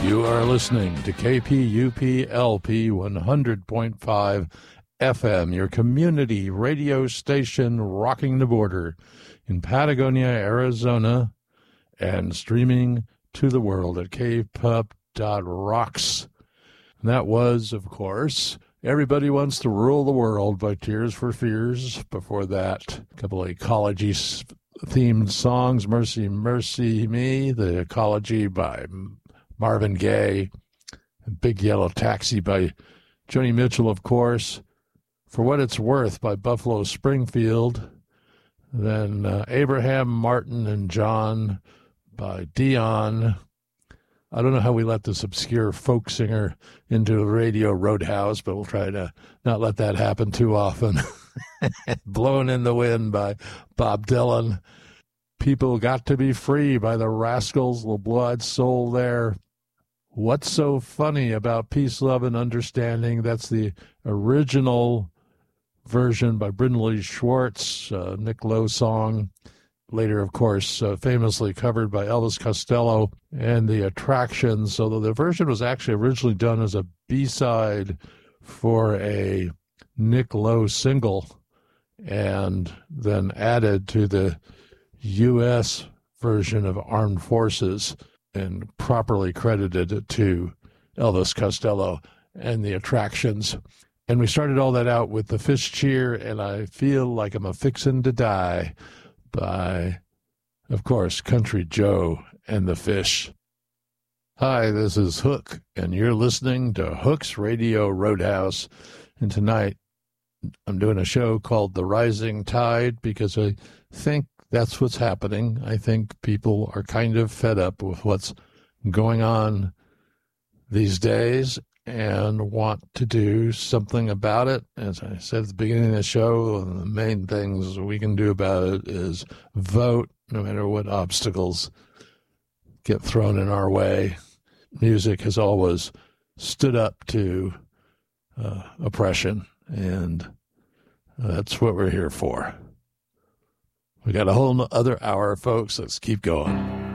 You are listening to KPUP-LP 100.5 FM, your community radio station rocking the border in Patagonia, Arizona, and streaming to the world at kpup.rocks. And that was, of course, Everybody Wants to Rule the World by Tears for Fears. Before that, a couple of ecology-themed songs, Mercy, Mercy Me, the Ecology by Marvin Gaye, Big Yellow Taxi by Joni Mitchell, of course, For What It's Worth by Buffalo Springfield, then Abraham, Martin, and John by Dion. I don't know how we let this obscure folk singer into the radio roadhouse, but we'll try to not let that happen too often. Blown in the Wind by Bob Dylan. People Got to Be Free by the Rascals, the Blood Soul there. What's So Funny About Peace, Love, and Understanding? That's the original version by Brindley Schwartz, Nick Lowe song. Later, of course, famously covered by Elvis Costello and The Attractions. So the version was actually originally done as a B-side for a Nick Lowe single and then added to the U.S. version of Armed Forces and properly credited to Elvis Costello and The Attractions. And we started all that out with the Fish Cheer and I Feel Like I'm A-Fixin' to Die by, of course, Country Joe and the Fish. Hi, this is Hook, and you're listening to Hook's Radio Roadhouse. And tonight, I'm doing a show called The Rising Tide because I think that's what's happening. I think people are kind of fed up with what's going on these days and want to do something about it. As I said at the beginning of the show, one of the main things we can do about it is vote, no matter what obstacles get thrown in our way. Music has always stood up to oppression, and that's what we're here for. We got a whole other hour, folks. Let's keep going.